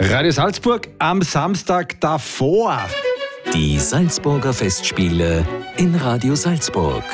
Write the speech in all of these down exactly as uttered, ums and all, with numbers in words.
Radio Salzburg am Samstag davor. Die Salzburger Festspiele in Radio Salzburg.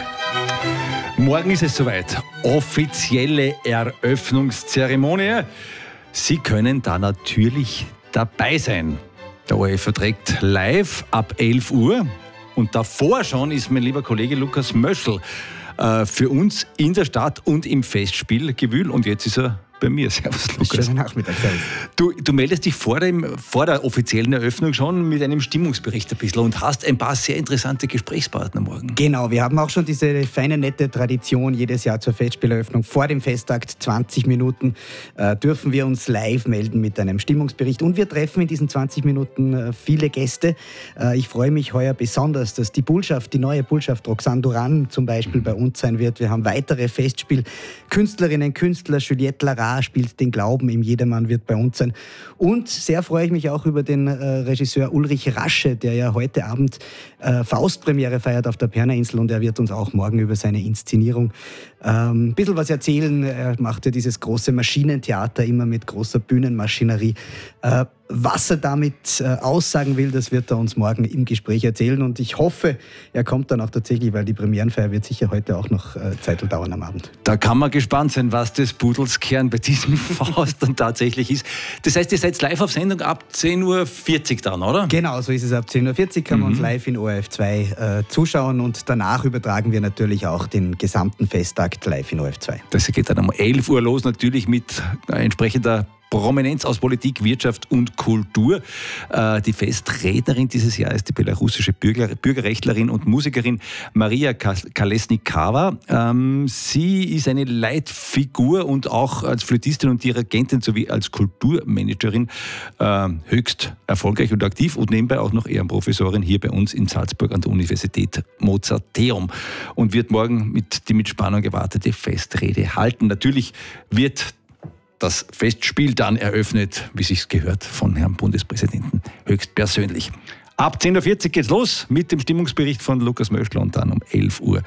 Morgen ist es soweit. Offizielle Eröffnungszeremonie. Sie können da natürlich dabei sein. Der O R F verträgt live ab elf Uhr. Und davor schon ist mein lieber Kollege Lukas Möschl äh, für uns in der Stadt und im Festspiel Gewühl. Und jetzt ist er bei mir. Servus, Lukas. Schönen Nachmittag. Du, du meldest dich vor, dem, vor der offiziellen Eröffnung schon mit einem Stimmungsbericht ein bisschen und hast ein paar sehr interessante Gesprächspartner morgen. Genau, wir haben auch schon diese feine, nette Tradition jedes Jahr zur Festspieleröffnung. Vor dem Festakt, zwanzig Minuten, äh, dürfen wir uns live melden mit einem Stimmungsbericht. Und wir treffen in diesen zwanzig Minuten äh, viele Gäste. Äh, ich freue mich heuer besonders, dass die Bullschaft, die neue Bullschaft Roxane Duran zum Beispiel bei uns sein wird. Wir haben weitere Festspielkünstlerinnen, Künstler. Juliette Lara spielt den Glauben im Jedermann, wird bei uns sein. Und sehr freue ich mich auch über den äh, Regisseur Ulrich Rasche, der ja heute Abend äh, Faustpremiere feiert auf der Pernerinsel, und er wird uns auch morgen über seine Inszenierung ähm, ein bisschen was erzählen. Er macht ja dieses große Maschinentheater immer mit großer Bühnenmaschinerie. Äh, was er damit äh, aussagen will, das wird er uns morgen im Gespräch erzählen, und ich hoffe, er kommt dann auch tatsächlich, weil die Premierenfeier wird sicher heute auch noch äh, Zeit dauern am Abend. Da kann man gespannt sein, was des Pudels Kern bei diesem Faust dann tatsächlich ist. Das heißt, ihr seid live auf Sendung ab zehn Uhr vierzig dann, oder? Genau, so ist es. Ab zehn Uhr vierzig kann Mhm. man uns live in O R F zwei äh, zuschauen, und danach übertragen wir natürlich auch den gesamten Festakt live in O R F zwei. Das geht dann um elf Uhr los, natürlich mit äh, entsprechender Prominenz aus Politik, Wirtschaft und Kultur. Äh, die Festrednerin dieses Jahr ist die belarussische Bürger, Bürgerrechtlerin und Musikerin Maria Kolesnikava. Ähm, sie ist eine Leitfigur und auch als Flötistin und Dirigentin sowie als Kulturmanagerin äh, höchst erfolgreich und aktiv und nebenbei auch noch Ehrenprofessorin hier bei uns in Salzburg an der Universität Mozarteum und wird morgen mit die mit Spannung gewartete Festrede halten. Natürlich wird das Festspiel dann eröffnet, wie sich's gehört, von Herrn Bundespräsidenten höchstpersönlich. Ab zehn Uhr vierzig geht's los mit dem Stimmungsbericht von Lukas Möschl und dann um elf Uhr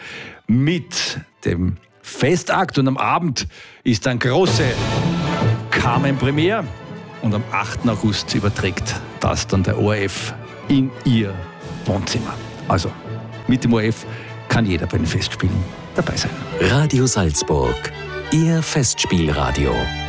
mit dem Festakt. Und am Abend ist dann große Carmen-Premiere und am achten August überträgt das dann der O R F in ihr Wohnzimmer. Also mit dem O R F kann jeder bei den Festspielen dabei sein. Radio Salzburg, Ihr Festspielradio.